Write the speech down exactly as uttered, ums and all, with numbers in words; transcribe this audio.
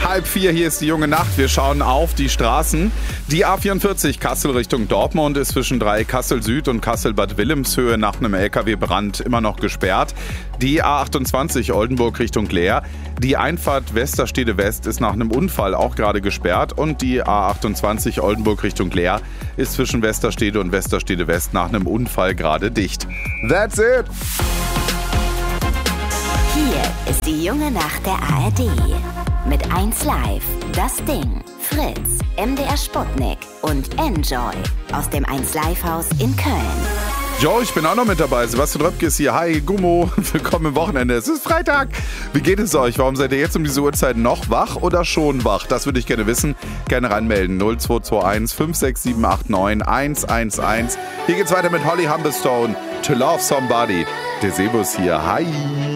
Halb vier, hier ist die junge Nacht. Wir schauen auf die Straßen. Die A vierundvierzig Kassel Richtung Dortmund ist zwischen drei Kassel Süd und Kassel-Bad Wilhelmshöhe nach einem L K W-Brand immer noch gesperrt. Die A achtundzwanzig Oldenburg Richtung Leer. Die Einfahrt Westerstede West ist nach einem Unfall auch gerade gesperrt. Und die A achtundzwanzig Oldenburg Richtung Leer ist zwischen Westerstede und Westerstede West nach einem Unfall gerade dicht. That's it! Hier ist die junge Nacht der A R D. Mit eins Live, Das Ding, Fritz, M D R Sputnik und Enjoy aus dem eins Live Haus in Köln. Jo, ich bin auch noch mit dabei. Sebastian Röpke ist hier. Hi, Gummo. Willkommen im Wochenende. Es ist Freitag. Wie geht es euch? Warum seid ihr jetzt um diese Uhrzeit noch wach oder schon wach? Das würde ich gerne wissen. Gerne ranmelden. null zwei zwei eins fünf sechs sieben acht neun eins eins eins. Hier geht's weiter mit Holly Humberstone. To Love Somebody. Der Sebus hier. Hi.